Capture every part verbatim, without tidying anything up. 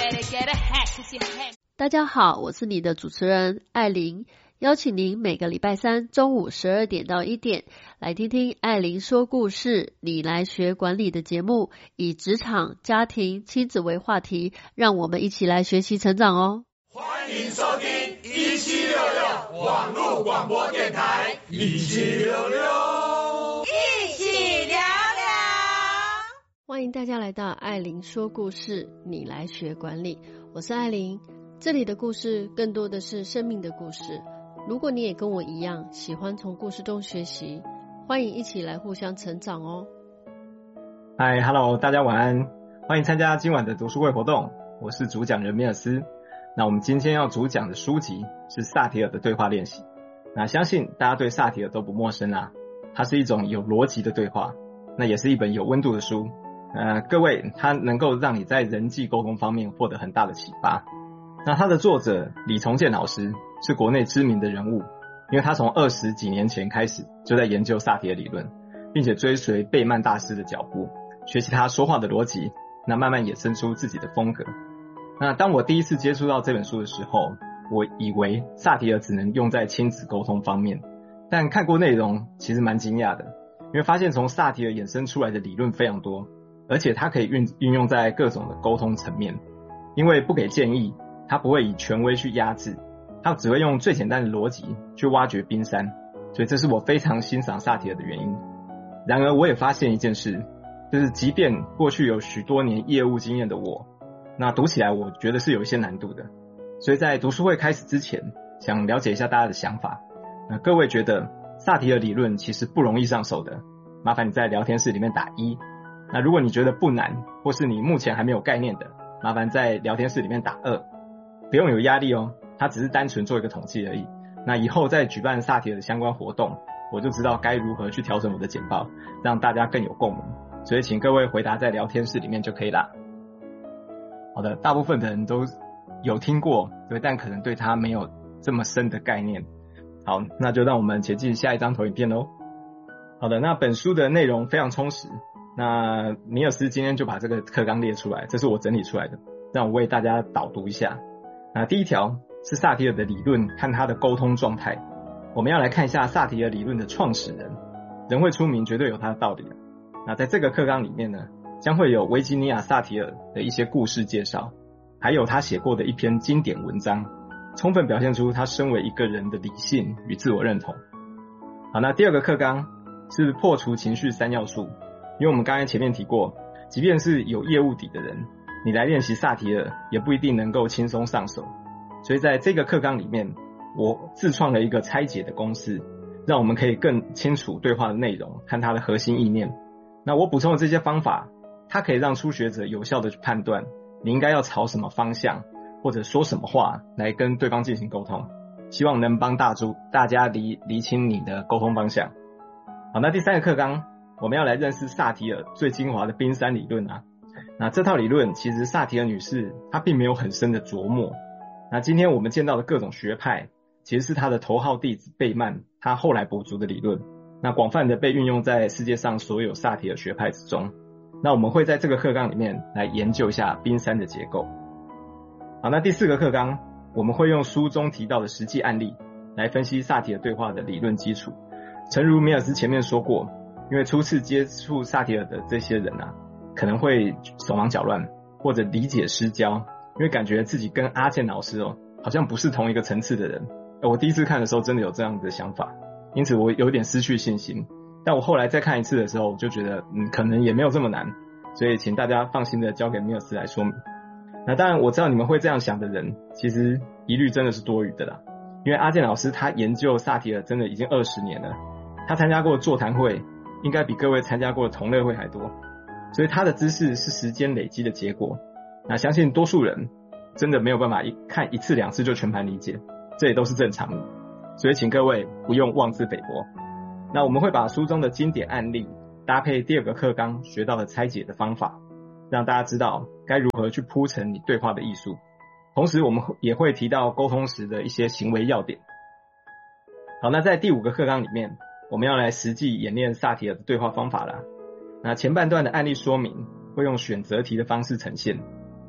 大家好，我是你的主持人艾琳，邀请您每个礼拜三中午十二点到一点来听听艾琳说故事，你来学管理的节目，以职场、家庭、亲子为话题，让我们一起来学习成长哦。 欢迎收听一七六六网络广播电台，一七六六一起聊聊。 欢迎大家来到艾琳说故事，你来学管理，我是艾琳。这里的故事更多的是生命的故事，如果你也跟我一样喜欢从故事中学习，欢迎一起来互相成长哦。 嗨 ，Hello， 大家晚安，欢迎参加今晚的读书会活动，我是主讲人米尔斯。那我们今天要主讲的书籍是萨提尔的对话练习。那相信大家对萨提尔都不陌生啦，它是一种有逻辑的对话，那也是一本有温度的书。呃，各位，它能够让你在人际沟通方面获得很大的启发。那它的作者李崇建老师是国内知名的人物，因为他从二十几年前开始就在研究萨提尔理论，并且追随贝曼大师的脚步，学习他说话的逻辑，那慢慢衍生出自己的风格。那当我第一次接触到这本书的时候，我以为萨提尔只能用在亲子沟通方面，但看过内容其实蛮惊讶的，因为发现从萨提尔衍生出来的理论非常多，而且它可以运运用在各种的沟通层面。因为不给建议，他不会以权威去压制，他只会用最简单的逻辑去挖掘冰山，所以这是我非常欣赏萨提尔的原因。然而我也发现一件事，就是即便过去有许多年业务经验的我，那读起来我觉得是有一些难度的。所以在读书会开始之前，想了解一下大家的想法。那各位觉得萨提尔理论其实不容易上手的，麻烦你在聊天室里面打一。那如果你觉得不难，或是你目前还没有概念的，麻烦在聊天室里面打二。不用有压力哦，它只是单纯做一个统计而已。那以后再举办萨提尔的相关活动，我就知道该如何去调整我的简报，让大家更有共鸣。所以请各位回答在聊天室里面就可以啦。好的，大部分的人都有听过，对，但可能对它没有这么深的概念。好，那就让我们前进下一张投影片咯。好的，那本书的内容非常充实，那米尔斯今天就把这个课纲列出来，这是我整理出来的，让我为大家导读一下。那第一条是萨提尔的理论和他的沟通状态，我们要来看一下萨提尔理论的创始人，人会出名绝对有他的道理。那在这个课纲里面呢，将会有维吉尼亚·萨提尔的一些故事介绍，还有他写过的一篇经典文章，充分表现出他身为一个人的理性与自我认同。好，那第二个课纲是破除情绪三要素，因为我们刚才前面提过，即便是有业务底的人，你来练习萨提尔也不一定能够轻松上手。所以在这个课纲里面，我自创了一个拆解的公式，让我们可以更清楚对话的内容和它的核心意念。那我补充的这些方法，它可以让初学者有效的去判断你应该要朝什么方向或者说什么话来跟对方进行沟通，希望能帮大诸大家厘厘清你的沟通方向。好，那第三个课纲我们要来认识萨提尔最精华的冰山理论啊。那这套理论其实萨提尔女士她并没有很深的琢磨，那今天我们见到的各种学派其实是她的头号弟子贝曼她后来补足的理论，那广泛的被运用在世界上所有萨提尔学派之中。那我们会在这个课纲里面来研究一下冰山的结构。好，那第四个课纲我们会用书中提到的实际案例来分析萨提尔对话的理论基础。诚如米尔斯前面说过，因为初次接触萨提尔的这些人啊，可能会手忙脚乱或者理解失焦，因为感觉自己跟阿健老师哦好像不是同一个层次的人。我第一次看的时候真的有这样的想法，因此我有点失去信心。但我后来再看一次的时候，我就觉得嗯，可能也没有这么难，所以请大家放心的交给米尔斯来说明。那当然我知道你们会这样想的人，其实疑虑真的是多余的啦，因为阿健老师他研究萨提尔真的已经二十年了，他参加过的座谈会应该比各位参加过的同乐会还多，所以他的知识是时间累积的结果。那相信多数人真的没有办法一看一次两次就全盘理解，这也都是正常的，所以请各位不用妄自菲薄。那我们会把书中的经典案例搭配第二个课纲学到的拆解的方法，让大家知道该如何去铺陈你对话的艺术。同时我们也会提到沟通时的一些行为要点。好，那在第五个课纲里面，我们要来实际演练萨提尔的对话方法啦。那前半段的案例说明会用选择题的方式呈现，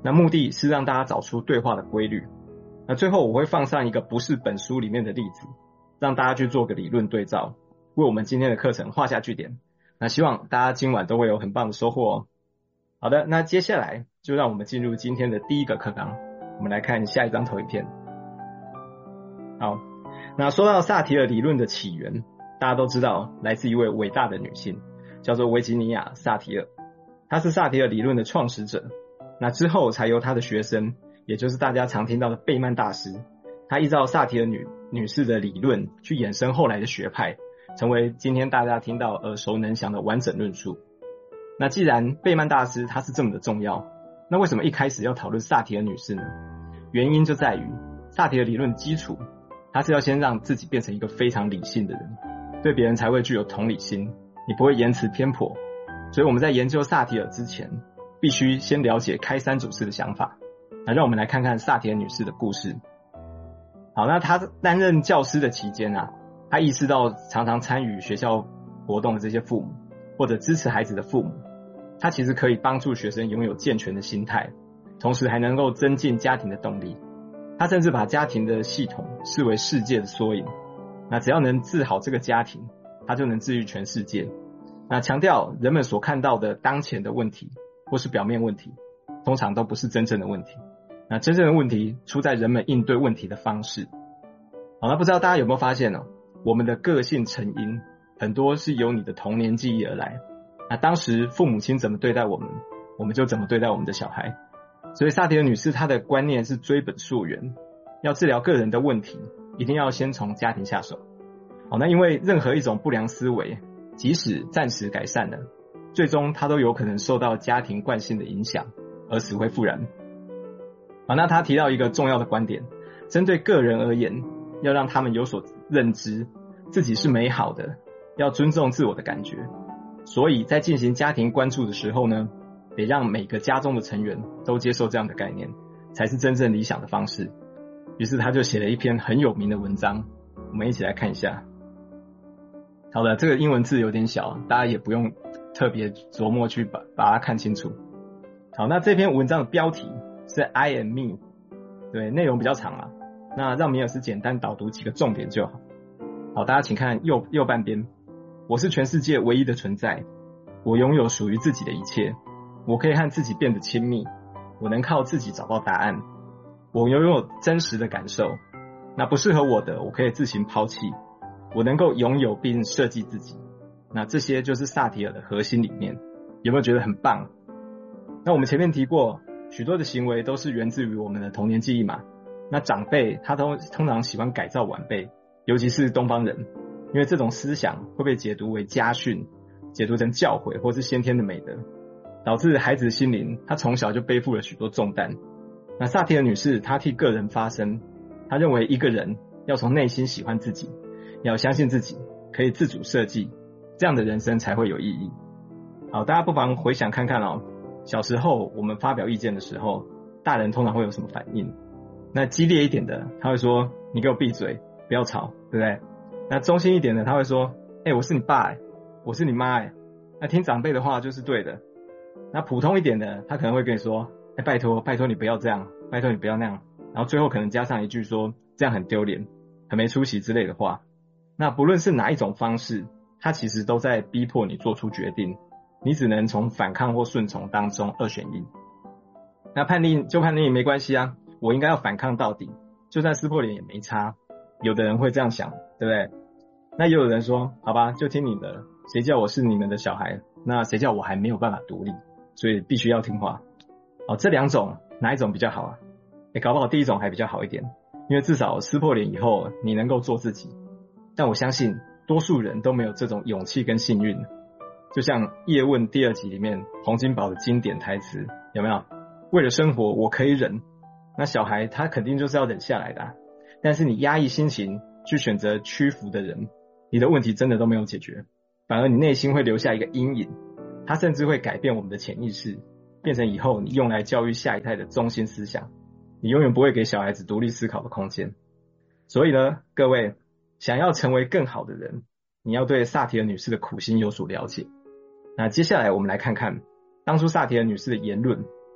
那目的是让大家找出对话的规律。那最后我会放上一个不是本书里面的例子，让大家去做个理论对照，为我们今天的课程画下句点。那希望大家今晚都会有很棒的收获哦。好的，那接下来就让我们进入今天的第一个课纲，我们来看下一张投影片。好，那说到萨提尔理论的起源，大家都知道来自一位伟大的女性，叫做维吉尼亚·萨提尔。她是萨提尔理论的创始者，那之后才由她的学生，也就是大家常听到的贝曼大师，他依照萨提尔女女士的理论去衍生后来的学派，成为今天大家听到耳熟能详的完整论述。那既然贝曼大师他是这么的重要，那为什么一开始要讨论萨提尔女士呢？原因就在于萨提尔理论基础，他是要先让自己变成一个非常理性的人，对别人才会具有同理心，你不会言辞偏颇。所以我们在研究萨提尔之前，必须先了解开山祖师的想法。那让我们来看看萨提尔女士的故事。好，那她担任教师的期间啊，她意识到常常参与学校活动的这些父母，或者支持孩子的父母，她其实可以帮助学生拥有健全的心态，同时还能够增进家庭的动力。她甚至把家庭的系统视为世界的缩影。那只要能治好这个家庭，她就能治愈全世界。那强调人们所看到的当前的问题，或是表面问题，通常都不是真正的问题。那真正的问题出在人们应对问题的方式。好，那不知道大家有没有发现呢、哦？我们的个性成因很多是由你的童年记忆而来。那当时父母亲怎么对待我们，我们就怎么对待我们的小孩。所以萨提尔女士她的观念是追本溯源，要治疗个人的问题，一定要先从家庭下手。好，那因为任何一种不良思维，即使暂时改善了，最终它都有可能受到家庭惯性的影响，而死灰复燃。好，那他提到一个重要的观点，针对个人而言，要让他们有所认知，自己是美好的，要尊重自我的感觉。所以在进行家庭关注的时候呢，得让每个家中的成员都接受这样的概念，才是真正理想的方式。于是他就写了一篇很有名的文章，我们一起来看一下。好的，这个英文字有点小，大家也不用特别琢磨去把把它看清楚。好，那这篇文章的标题是 I am me， 对，内容比较长啊，那让米尔斯简单导读几个重点就好。好，大家请看右右半边，我是全世界唯一的存在，我拥有属于自己的一切，我可以和自己变得亲密，我能靠自己找到答案，我拥有真实的感受，那不适合我的我可以自行抛弃，我能够拥有并设计自己。那这些就是萨提尔的核心理念，有没有觉得很棒？那我们前面提过，许多的行为都是源自于我们的童年记忆嘛。那长辈他都通常喜欢改造晚辈，尤其是东方人，因为这种思想会被解读为家训，解读成教诲或是先天的美德，导致孩子的心灵他从小就背负了许多重担。那萨提尔女士她替个人发声，她认为一个人要从内心喜欢自己，要相信自己可以自主设计，这样的人生才会有意义。好，大家不妨回想看看哦，小时候我们发表意见的时候，大人通常会有什么反应？那激烈一点的他会说你给我闭嘴，不要吵，对不对？那中心一点的他会说哎、欸，我是你爸欸，我是你妈欸，那听长辈的话就是对的。那普通一点的他可能会跟你说哎、欸，拜托拜托你不要这样，拜托你不要那样，然后最后可能加上一句说这样很丢脸，很没出息之类的话。那不论是哪一种方式，他其实都在逼迫你做出决定，你只能从反抗或顺从当中二选一。那叛逆就叛逆没关系啊，我应该要反抗到底，就算撕破脸也没差。有的人会这样想，对不对？那也有人说好吧，就听你的，谁叫我是你们的小孩，那谁叫我还没有办法独立，所以必须要听话。哦，这两种哪一种比较好啊？诶，搞不好第一种还比较好一点，因为至少撕破脸以后你能够做自己。但我相信多数人都没有这种勇气跟幸运。就像叶问第二集里面洪金宝的经典台词，有没有？为了生活我可以忍，那小孩他肯定就是要忍下来的、啊、但是你压抑心情去选择屈服的人，你的问题真的都没有解决，反而你内心会留下一个阴影，它甚至会改变我们的潜意识，变成以后你用来教育下一代的中心思想，你永远不会给小孩子独立思考的空间。所以呢，各位想要成为更好的人，你要对萨提尔女士的苦心有所了解。那接下来我们来看看当初萨提尔女士的言论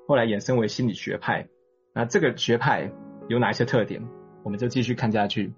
后来衍生为心理学派。那这个学派有哪一些特点？我们就继续看下去。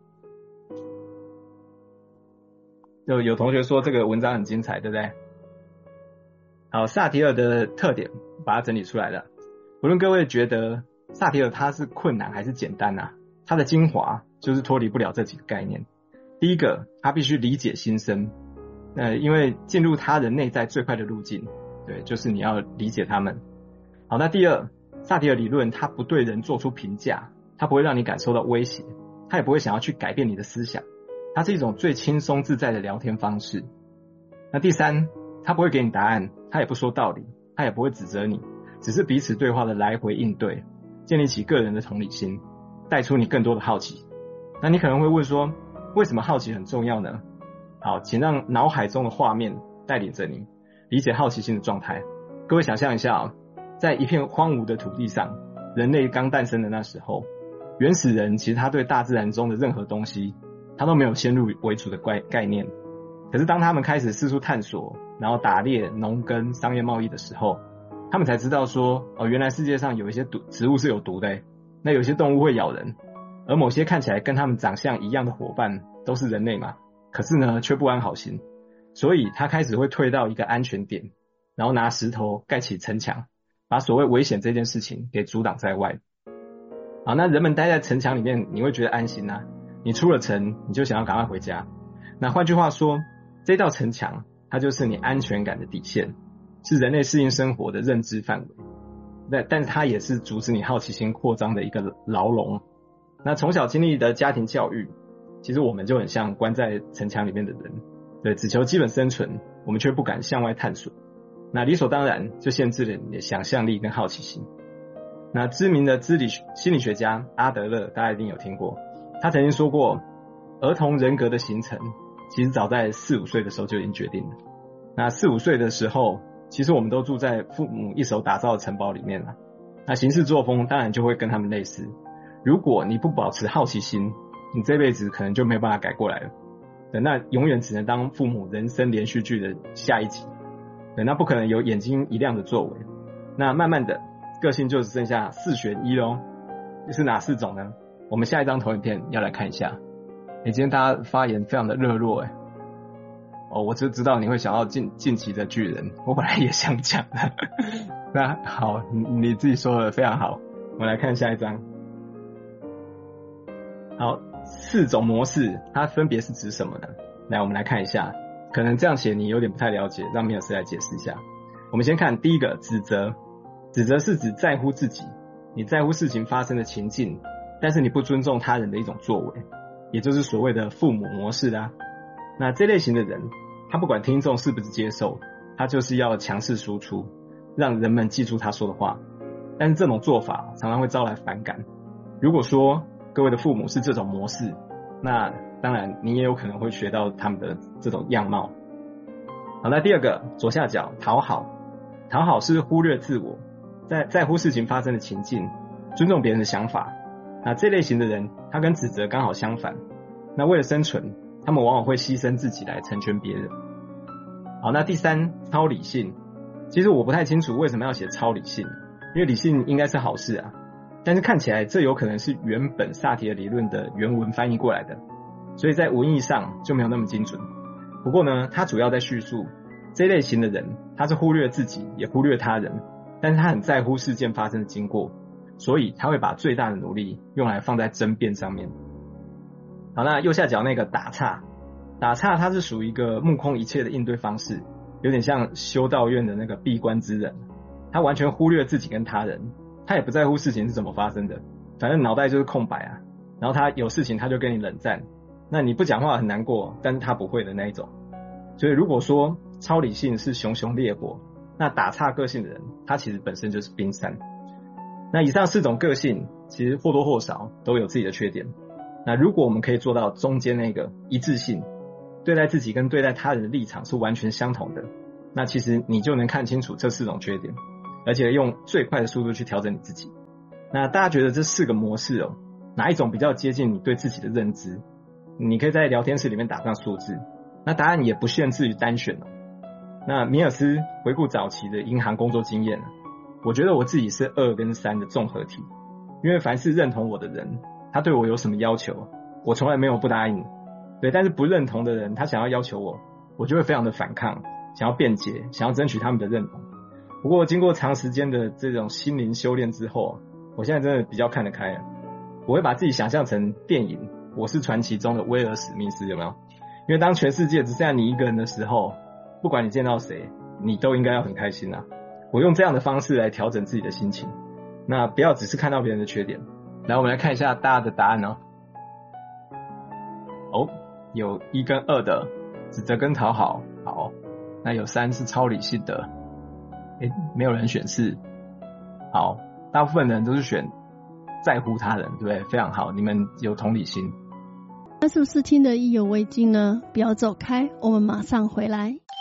就有同学说这个文章很精彩，对不对？好，萨提尔的特点把它整理出来了。无论各位觉得萨提尔他是困难还是简单啊，他的精华就是脱离不了这几个概念。第一个，他必须理解心声，呃，因为进入他人内在最快的路径，对，就是你要理解他们。好，那第二，萨提尔理论他不对人做出评价，他不会让你感受到威胁，他也不会想要去改变你的思想，它是一种最轻松自在的聊天方式。那第三，他不会给你答案，他也不说道理，他也不会指责你，只是彼此对话的来回应对，建立起个人的同理心，带出你更多的好奇。那你可能会问说，为什么好奇很重要呢？好，请让脑海中的画面带领着你理解好奇心的状态。各位想象一下啊，在一片荒芜的土地上，人类刚诞生的那时候，原始人其实他对大自然中的任何东西他都没有先入为主的概念。可是当他们开始四处探索，然后打猎、农耕、商业贸易的时候，他们才知道说，哦，原来世界上有一些毒植物是有毒的欸，那有些动物会咬人，而某些看起来跟他们长相一样的伙伴都是人类嘛，可是呢却不安好心，所以他开始会退到一个安全点，然后拿石头盖起城墙，把所谓危险这件事情给阻挡在外。好，那人们待在城墙里面，你会觉得安心啊，你出了城你就想要赶快回家。那换句话说，这道城墙它就是你安全感的底线，是人类适应生活的认知范围，但但是它也是阻止你好奇心扩张的一个牢笼。那从小经历的家庭教育，其实我们就很像关在城墙里面的人，对，只求基本生存，我们却不敢向外探索，那理所当然就限制了你的想象力跟好奇心。那知名的心理心理学家阿德勒，大家一定有听过，他曾经说过，儿童人格的形成其实早在四五岁的时候就已经决定了。那四五岁的时候，其实我们都住在父母一手打造的城堡里面了，那行事作风当然就会跟他们类似。如果你不保持好奇心，你这辈子可能就没有办法改过来了，对，那永远只能当父母人生连续剧的下一集，对，那不可能有眼睛一亮的作为。那慢慢的个性就只剩下四选一咯，是哪四种呢？我们下一张投影片要来看一下。欸，今天大家发言非常的热络欸，哦，我就知道你会想要近近期的巨人，我本来也想讲的。那好，你你自己说的非常好，我们来看下一张。好，四种模式它分别是指什么呢？来，我们来看一下，可能这样写你有点不太了解，让米尔斯来解释一下。我们先看第一个，指责。指责是指在乎自己，你在乎事情发生的情境，但是你不尊重他人的一种作为，也就是所谓的父母模式啦。那这类型的人，他不管听众是不是接受，他就是要强势输出，让人们记住他说的话。但是这种做法常常会招来反感。如果说各位的父母是这种模式，那当然你也有可能会学到他们的这种样貌。好，那第二个，左下角，讨好。讨好是忽略自我，在在乎事情发生的情境，尊重别人的想法。那这类型的人，他跟指责刚好相反。那为了生存，他们往往会牺牲自己来成全别人。好，那第三，超理性。其实我不太清楚为什么要写超理性，因为理性应该是好事啊。但是看起来这有可能是原本萨提尔理论的原文翻译过来的，所以在文意上就没有那么精准。不过呢，他主要在叙述这类型的人，他是忽略自己也忽略他人，但是他很在乎事件发生的经过，所以他会把最大的努力用来放在争辩上面。好，那右下角那个打岔，打岔它是属于一个目空一切的应对方式，有点像修道院的那个闭关之人，他完全忽略自己跟他人，他也不在乎事情是怎么发生的，反正脑袋就是空白啊。然后他有事情他就跟你冷战，那你不讲话很难过，但是他不会的那一种。所以如果说超理性是熊熊烈火，那打岔个性的人，他其实本身就是冰山。那以上四种个性其实或多或少都有自己的缺点。那如果我们可以做到中间那个一致性，对待自己跟对待他人的立场是完全相同的，那其实你就能看清楚这四种缺点，而且用最快的速度去调整你自己。那大家觉得这四个模式哦，哪一种比较接近你对自己的认知？你可以在聊天室里面打上数字，那答案也不限制于单选哦。那米尔斯回顾早期的银行工作经验， 我觉得我自己是二跟三的综合体，因为凡是认同我的人，他对我有什么要求，我从来没有不答应。对，但是不认同的人，他想要要求我，我就会非常的反抗，想要辩解，想要争取他们的认同。不过经过长时间的这种心灵修炼之后，我现在真的比较看得开了。我会把自己想象成电影《我是传奇》中的威尔史密斯，有没有？因为当全世界只剩下你一个人的时候，不管你见到谁，你都应该要很开心啊。我用这样的方式来调整自己的心情，那不要只是看到别人的缺点。来，我们来看一下大家的答案哦。哦，有一跟二的指责跟讨好，好，那有三是超理性的，诶，没有人选是，好，大部分人都是选在乎他人，对不对？非常好，你们有同理心。 那是不是听得意犹未尽呢？不要走开，我们马上回来。